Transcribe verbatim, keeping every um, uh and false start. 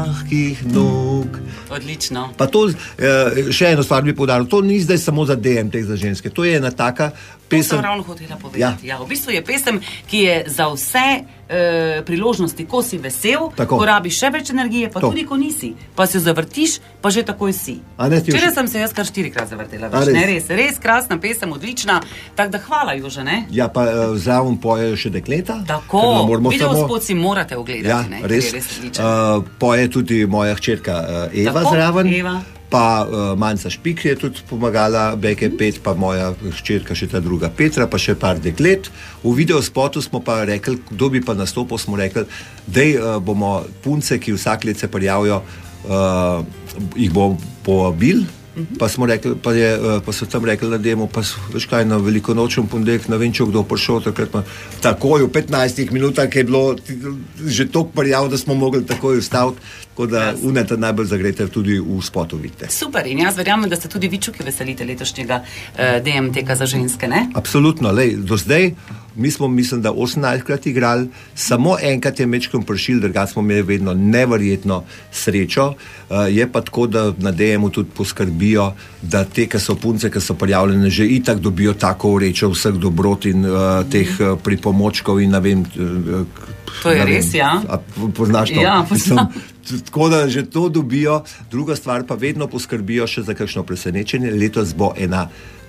lahkih nog. Odlično. Pa to, še eno stvar bi poudaril, to ni zdaj samo za D M T za ženske, to je ena taka pesem. To sem ravno hotela povedati. Ja. Ja, v bistvu je pesem, ki je za vse e, priložnosti, ko si vesel, tako. Ko rabiš še več energije, pa to. Tudi ko nisi, pa se zavrtiš, pa že takoj si. Včeraj sem se jaz kar štirikrat zavrtela, več, res? Ne, res, res krasna pesem, odlična, tako da hvala, Jože, ne? Ja, pa zraven pojejo še dekleta. Tako, video samo... spod si morate ogledati, ja, ne? Res, res uh, poje tudi moja hčerka uh, Eva tako, zraven. Eva. Pa uh, Manca Špik je tudi pomagala, Beke mm. pet, pa moja hčerka še ta druga Petra, pa še par deklet. V videospotu smo pa rekli, kdo bi pa nastopil, smo rekli, dej uh, bomo punce, ki vsak let se prijavijo, uh, jih bomo povabili. Mm-hmm. Pa smo rekli, pa, je, pa so tam rekli na demo, pa veš kaj, na velikonočen ponedeljek, ne vem, če kdo prišel, takrat pa takoj v petnajstih minutah je bilo že toliko prijav, da smo mogli takoj ustaviti, tako da uneta najbolj zagrete tudi v spotu, vidite. Super, in jaz verjamem, da ste tudi vi čuki veselite letošnjega eh, D M T-ka za ženske, ne? Absolutno, lej, do zdaj mi smo, mislim, da osemnajstkrat igrali, samo enkrat je mečkom pršil, drugače smo imeli vedno neverjetno srečo. Uh, je pa tako, da na D M-u tudi poskrbijo, da te, ki so punce, ki so prijavljene, že itak dobijo tako vrečo vseh dobrot in uh, teh uh, pripomočkov in ne vem. Uh, to je res, ja. A, poznaš to? Ja, poznam. Tako da že to dobijo. Druga stvar pa vedno poskrbijo še za kakšno presenečenje. Letos bo ena